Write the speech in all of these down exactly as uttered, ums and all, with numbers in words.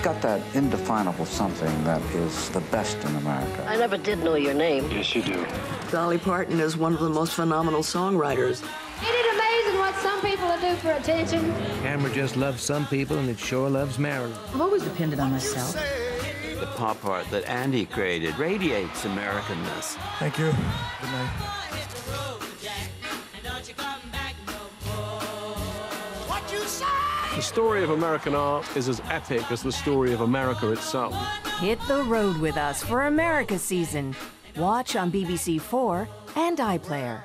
got that indefinable something that is the best in America. I never did know your name. Yes, you do. Dolly Parton is one of the most phenomenal songwriters. Ain't it amazing what some people will do for attention? Camera just loves some people, and it sure loves Marilyn. I've always depended on myself. The pop art that Andy created radiates Americanness. Thank you. Good night. The story of American art is as epic as the story of America itself. Hit the road with us for America season. Watch on B B C four and iPlayer.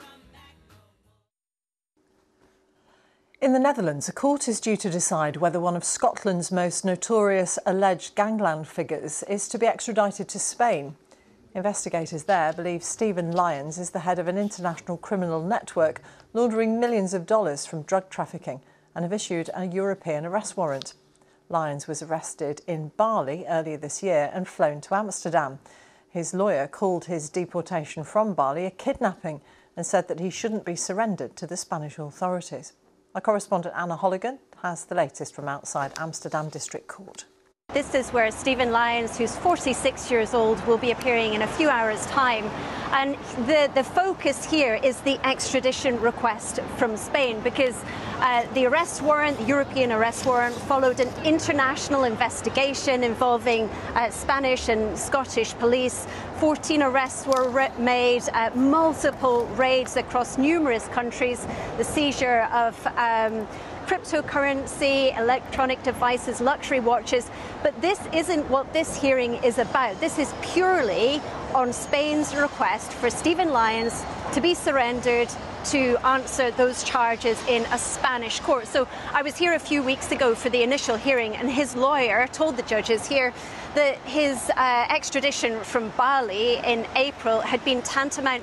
In the Netherlands, a court is due to decide whether one of Scotland's most notorious alleged gangland figures is to be extradited to Spain. Investigators there believe Stephen Lyons is the head of an international criminal network laundering millions of dollars from drug trafficking and have issued a European arrest warrant. Lyons was arrested in Bali earlier this year and flown to Amsterdam. His lawyer called his deportation from Bali a kidnapping and said that he shouldn't be surrendered to the Spanish authorities. Our correspondent Anna Holligan has the latest from outside Amsterdam District Court. This is where Stephen Lyons, who's forty-six years old, will be appearing in a few hours' time. And the, the focus here is the extradition request from Spain, because uh, the arrest warrant, the European arrest warrant, followed an international investigation involving uh, Spanish and Scottish police. fourteen arrests were made, uh, multiple raids across numerous countries, the seizure of um, cryptocurrency, electronic devices, luxury watches. But this isn't what this hearing is about. This is purely on Spain's request for Stephen Lyons to be surrendered to answer those charges in a Spanish court. So I was here a few weeks ago for the initial hearing, and his lawyer told the judges here that his uh, extradition from Bali in April had been tantamount